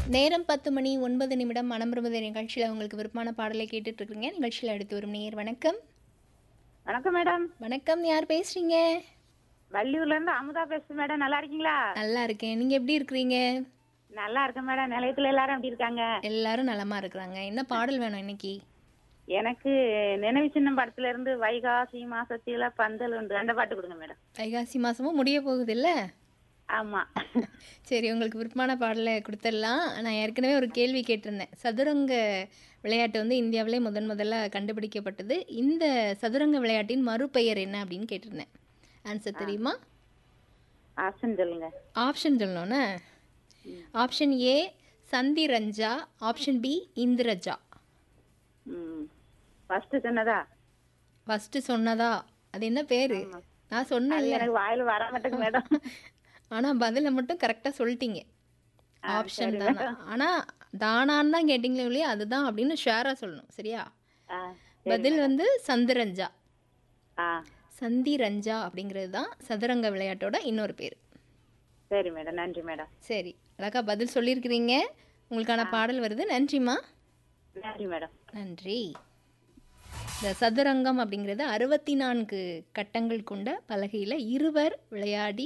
நேரம் 10 மணி 9 நிமிடம். மனம் விரும்புதே நிகழ்ச்சியில் உங்களுக்கு விருப்பமான பாடலை கேட்டுட்டு இருக்கீங்க. நிகழ்ச்சியில் அடுத்து வரும் நேயர். வணக்கம். வணக்கம் மேடம். வணக்கம். யார் பேசுறீங்க? வள்ளியூர்ல இருந்து அமுதா பேசுறேன் மேடம். நல்லா இருக்கீங்களா? நல்லா இருக்கேன். நீங்க எப்படி இருக்கிறீங்க? நல்லா இருக்கேன் மேடம். நிலையத்துல எல்லாரும் எப்படி இருக்காங்க? எல்லாரும் நலமா இருக்கிறாங்க. என்ன பாடல் வேணும் இன்னைக்கு? எனக்கு நினைவு சின்னம் படத்துல இருந்து வைகாசி மாசத்தில பந்தல் உண்டு அந்த பாட்டு கொடுங்க மேடம். வைகாசி மாசமும் முடிய போகுது இல்ல? ஆமா. சரி, உங்களுக்கு விருப்பமான பாடலை கொடுத்துடலாம். நான் ஏற்கனவே ஒரு கேள்வி கேட்டிருந்தேன். சதுரங்க விளையாட்டு வந்து இந்தியாவிலே முதல்ல கண்டுபிடிக்கப்பட்டது. இந்த சதுரங்க விளையாட்டின் மறுபெயர் என்ன அப்படின்னு கேட்டிருந்தேன். ஆன்சர் தெரியுமா? ஆப்ஷன் சொல்லுங்க. ஆப்ஷன் சொல்லணும்னா, option A சந்திரஞ்சா, option B Indraja. First சொன்னதா? ஃபர்ஸ்ட் சொன்னதா? அது என்ன பேரு? நான் சொன்னேன்ல. எனக்கு வாயில வர மாட்டேங்க மேடம். ஆனா பதில மட்டும் கரெக்டா சொல்லிட்டீங்க. ஆப்ஷன் சரி தானா? மேடம். ஆனா தானான்னு தான் கேட்டீங்களே இல்லையா, அதுதான் அப்படின்னு ஷேரா சொல்லணும். சரியா? சரி பதில் மேடம். வந்து சந்திரஞ்சா. ஆ, சந்திரஞ்சா அப்படிங்கிறது தான் சதுரங்க விளையாட்டோட இன்னொரு பேர். சரி மேடம். நன்றி மேடம். சரி, அழகா பதில் சொல்லியிருக்கிறீங்க. உங்களுக்கான பாடல் வருது. நன்றிம்மா. நன்றி மேடம். நன்றி. இந்த சதுரங்கம் அப்படிங்கிறது 64 கட்டங்கள் கொண்ட பலகையில் இருவர் விளையாடி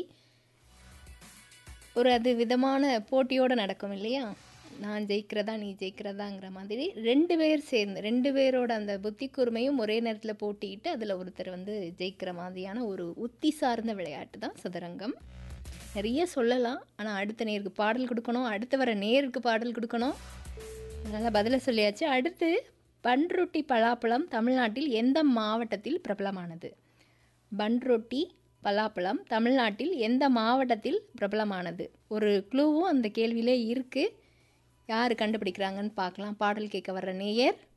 ஒரு அது விதமான போட்டியோடு நடக்கும் இல்லையா? நான் ஜெயிக்கிறதா நீ ஜெயிக்கிறதாங்கிற மாதிரி 2 பேர் சேர்ந்து 2 பேரோட அந்த புத்தி கூர்மையும் ஒரே நேரத்தில் போட்டியிட்டு அதில் ஒருத்தர் வந்து ஜெயிக்கிற மாதிரியான ஒரு உத்தி சார்ந்த விளையாட்டு தான் சதுரங்கம். நிறைய சொல்லலாம், ஆனால் அடுத்த நேருக்கு பாடல் கொடுக்கணும், அடுத்து வர நேருக்கு பாடல் கொடுக்கணும். அதனால் பதிலை சொல்லியாச்சு. அடுத்து, பன்ருட்டி பலாப்பழம் தமிழ்நாட்டில் எந்த மாவட்டத்தில் பிரபலமானது? பன்ருட்டி பலாப்பழம் தமிழ்நாட்டில் எந்த மாவட்டத்தில் பிரபலமானது? ஒரு க்ளூவும் அந்த கேள்வியிலே இருக்குது. யார் கண்டுபிடிக்கிறாங்கன்னு பார்க்கலாம். பாடல் கேட்க வர்ற நேயர்